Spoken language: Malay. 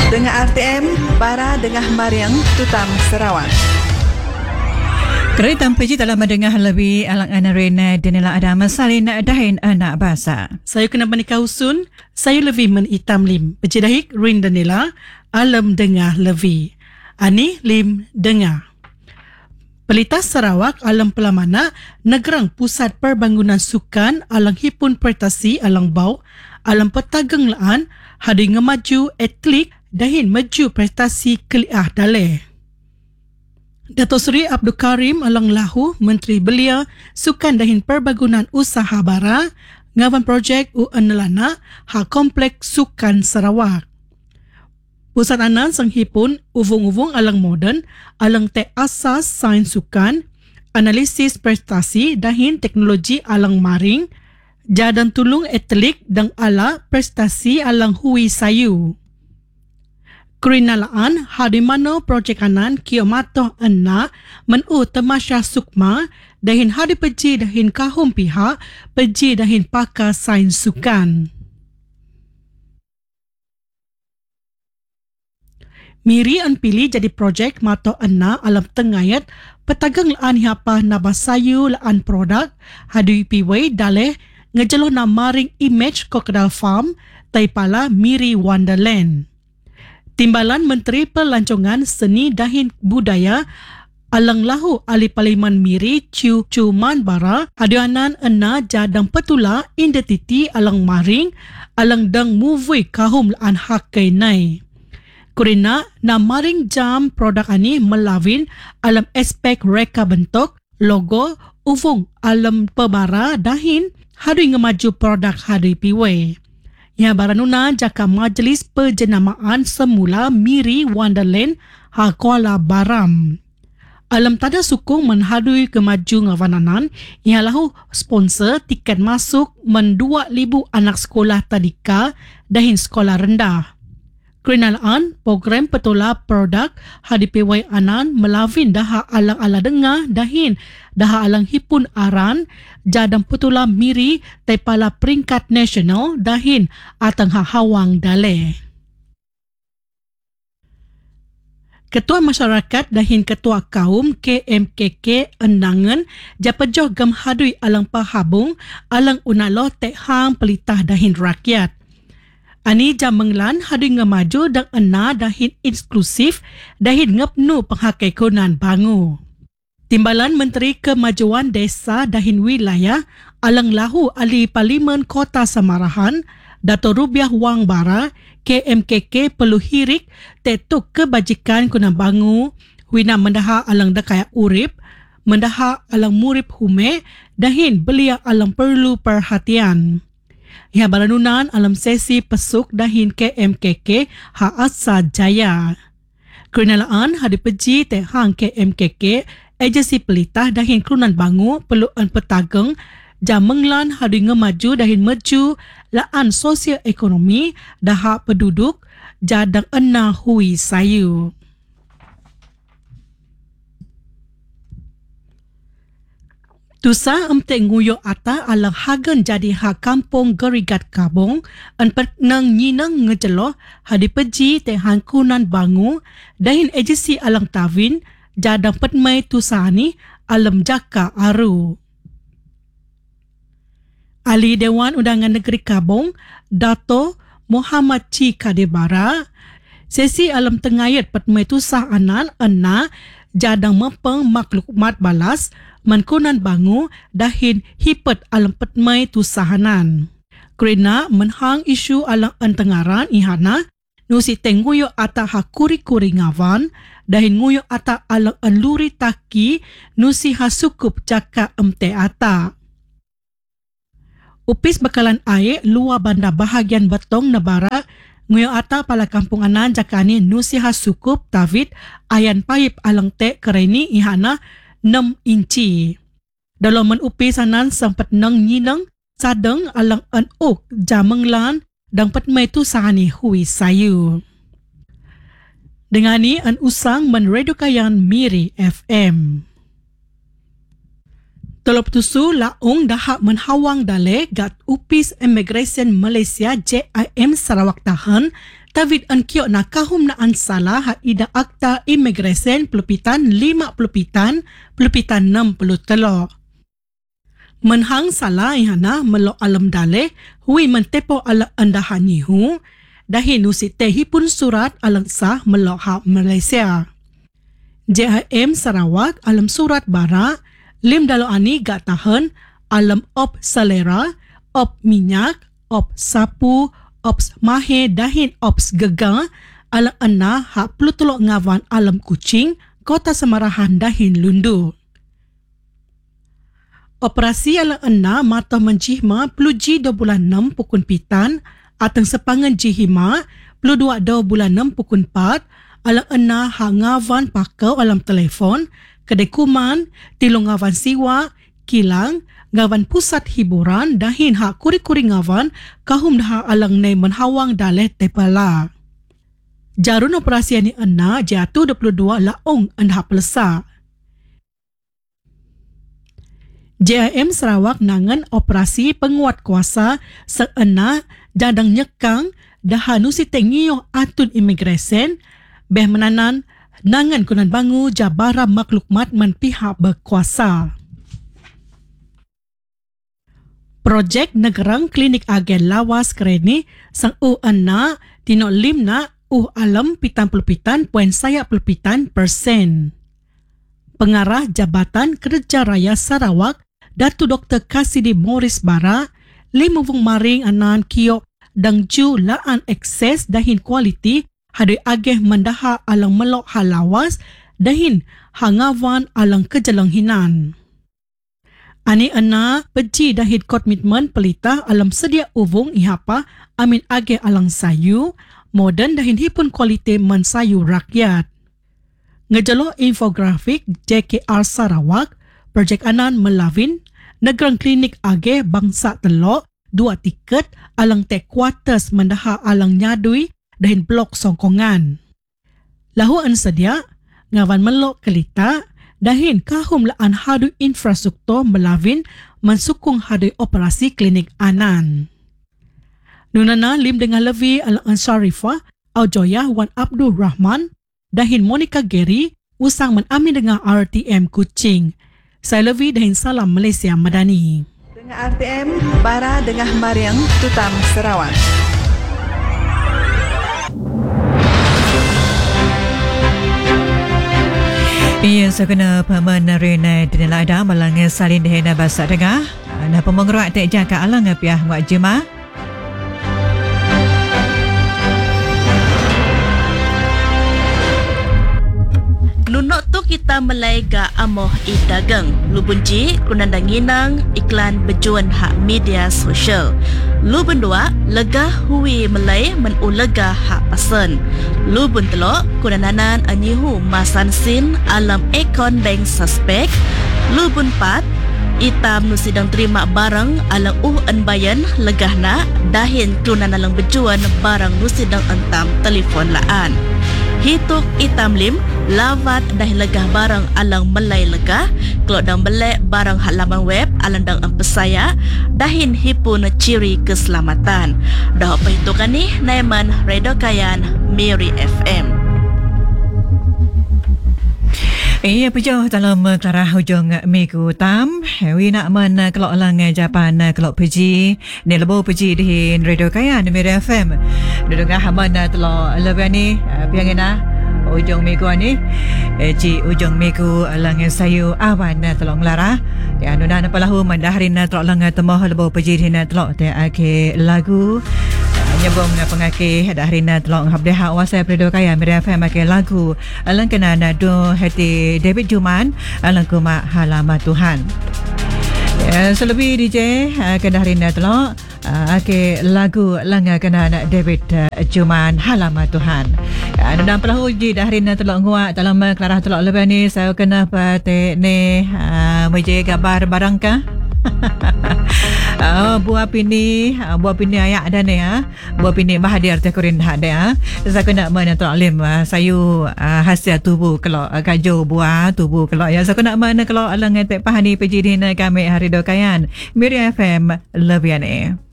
Dengan RTM, Bara Dengah Mariang, Tutam, Sarawak. Kereta PJ telah mendengar lebih alang anarena dinilah ada masalin dahin anak bahasa. Saya kena menikah usun, saya lebih menitam lim. Berjedahik rin danila, alam dengar lebih. Ani lim dengar. Pelitas Sarawak alam pelamana, negerang pusat perbangunan sukan alang hipun prestasi alang bau, alam petageng laan, hadi ngemaju atlet dahin maju prestasi keliah daleh. Dato' Seri Abdul Karim alang lahu Menteri Belia Sukan dahin Perbangunan Usaha Bara ngawan projek UNLANA ha Kompleks Sukan Sarawak. Pusat anan sanghipun uvung-uvung alang moden alang te asas sains sukan, analisis prestasi dahin teknologi alang maring, jadan tulung atlet dan ala prestasi alang hui sayu. Kerinalaan hadi mana projek anan kiamatoh enna menu temasya sukma dahin hadi peji dahin kahum pihak peji dahin pakar sains sukan. Miri an pilih jadi projek mato enna alam tengayat petageng laan hiapa nabasayu laan produk hadi piwai daleh ngejelo na maring image Crocodile Farm taipala Miri Wonderland. Timbalan Menteri Pelancongan Seni dahin Budaya alang lahu ahli Parlimen Miri Chiu Man Bara hadianan enna jadang petula identiti alang maring alang dang movie kahum laan hakai nai. Kurina na maring jam produk ani melawin alam aspek reka bentuk, logo, uvung alam pebara dahin hadi ngemaju produk hadi piwai. Ya baranuna jaka majlis penjenamaan semula Miri Wonderland ha Kuala Baram. Alam tada sukung menhadui kemaju ngawananan ialah sponsor tiket masuk men 2,000 anak sekolah tadika dahin sekolah rendah. Kenalaan program petula produk hadipiwai anan melawin daha alang-ala dengar dahin daha alang hipun aran jadang petula Miri taipala peringkat nasional dahin atang hawang dale. Ketua Masyarakat dahin Ketua Kaum KMKK Endangan japejoh gam hadui alang pahabung alang unalo tekhang pelitah dahin rakyat. Ani jam menglan hadi ngemaju dan ena dahin eksklusif dahin ngepnu penghakai konan bangu. Timbalan Menteri Kemajuan Desa dahin wilayah alang lahu ahli Parlimen Kota Samarahan Dato' Rubiah Wang Bara KMKK perlu hirik tetuk kebajikan konan bangu wina mendaha alang dakaya urip, mendaha alang murip hume dahin belia alang perlu perhatian. Ya balanunan alam sesi pesuk dahin KMKK ha Asa Jaya. Kenalaan hadi peji tehang KMKK agensi pelitah dahin kelunan bangu peluan petageng jam menglan hadi ngemaju dahin maju laan sosial ekonomi daha penduduk jadang ena hui sayu. Tusa emte nguyo ata alang hagen jadi ha kampung Gerigat Kabong an petnang nyinang ngejelo hadi peji tehang kunan bangu dahin agensi alang tawin jadang petmai tusani alam jaka aru. Ahli Dewan Undangan Negeri Kabong Dato' Muhammad Ci Kadebara sesi alam tengayat petmai tusah anan enna jadang mempeng maklumat balas menkunan bangu dahin hipet alam petmai tusahanan. Kerana menhang isu alang entengaran ihana, nusi tenguyo ata hakuri-kuri ngawan, dahin nguyo ata alang enluri taki, nusi hasukup jaka emte ata. Upis bekalan air luar bandar bahagian Betong Nebara, nguyo ata pala kampung anan jakani nusi hasukup David ayan paip alang te kereni ihana 6 inci. Dalam menupi sanan sempat nang nyinang sadeng alang anuk jamenglan dan petmai tu sahani hui sayu. Dengan ni an usang menredukayan Miri FM. Tolop tusu laung dahak menhawang dale gat upis Immigration Malaysia JIM Sarawak tahan David Enkyo na kahum na ansala ha ida akta imigresen pelupitan 5 pelupitan 63. Menhang salah ihana melo alam dale hui mentepo ala andahan yihu dahin usitehi pun surat alang sah melo ha Malaysia. JIM Sarawak alam surat bara lim dalo ani gak tahan alam op selera, op minyak, op sapu, op mahe dahin op gegang alang ena ha pelutulok ngawan alam Kuching, kota Semarahan dahin Lundu. Operasi alang ena mata menjihma peluji 2 bulan 6 pukun pitan atang sepangan jihima pelu 2 bulan 6 pukun 4 alang ena ha ngawan pakau alam telefon, kedai kuman, tilong ngawan siwa, kilang, ngawan pusat hiburan dahin ha kuri-kuri ngawan kahum dah alang nei menhawang daleh tepala. Jarun operasi ni ena jatuh 22 laong anda pelesa. JIM Sarawak nangan operasi penguat kuasa seena jadang nyekang dahanu si tengiyo atun imigresen beh menanan nangan kunan bangu jabara maklukmat men pihak berkuasa. Projek Negerang Klinik Agen Lawas Kereni sang ena tino limna alam pitan pelupitan poin saya pelupitan %. Pengarah Jabatan Kerja Raya Sarawak Datu Dr. Kasidi Morris Bara, limuvung maring anan kiyok dang ju laan akses dahin kualiti hadoi ageh mendaha alang melok halawas dahin hangawan alang kejelang hinan. Ani ena peji dahid komitmen pelita alam sedia uvung ihapa amin ageh alang sayu, moden dahin hipun kualiti mensayu rakyat. Ngejalo infografik JKR Sarawak, projek anan melawin Negerang Klinik Age Bangsa Telok 2 tiket alang tek kuarters mendaha alang nyadui dahin blok songkongan. Lahuan sedia ngawan melok kelita dahin kahum laan hadu infrastruktur melawin mensukung hadu operasi klinik anan. Nunana lim dengan levi alang Ansarifah Aujoyah Wan Abdul Rahman dahin Monica Gary usang menami dengan RTM Kuching. Saya Levi dahin salam Malaysia Madani. Dengan RTM, Bara Dengah Mariang Tutam Sarawak. Ia sekena pemenarina dinilai ada malang salin dihena bahasa dengar. Na pemengerak tak jaka alang piah muak jema. Nunok tu kita melayga amoh idagang. Lu bunji kunandanginang iklan bejuan hak media sosial. Lu bendua lega hui melay menulega hak pasen. Lu buntelok kunananan anyihu masan sin alam ekon bank suspek. Lu bunpat itam nu sidang terima barang alang enbayan legahna dahin kunanalang bejuan barang nu sidang entam telefon laan. Hituk itam lim lawat dah legah barang alang melai legah kalau dang belek barang halaman web alang dang empesaya dahin hipun ciri keselamatan. Dah apa hitukan ni Naiman Radio Kayan Miri FM. Ia pejauh dalam kelarah hujung minggu tam. Wi nak men kelok lang Japan kelok peji. Ni lebo peji di Radio Kayan Miri FM. Dudungah man telok lebih ni biangina ujung minggu ni ci ujung minggu lang sayu awan telok lara. Ya nuna palahu mandaharin telok lang temoh lebo peji di telok te ake lagu nyebong pengaki dahrina telok habdeha wasai Radio Kayan Miri FM ake lagu alang kena do hati David Juman alang kuma halamat Tuhan. Selebih DJ kedahrina telok ake lagu langa kena David Juman halamat Tuhan. Dalam pelahu uji dahrina telok nguak dalam kelarah telok lebih ni saya kena pate ni meje gambar barangkah. Buah pini ayak dan ya buah pini bahadir tekurin hak dia saya kena mana tolak lim sayu hasil tubuh kalau kaju buah tubuh kalau ya saya kena mana kalau alang tek pahani pejidin kami hari dokayan Miri FM lebihan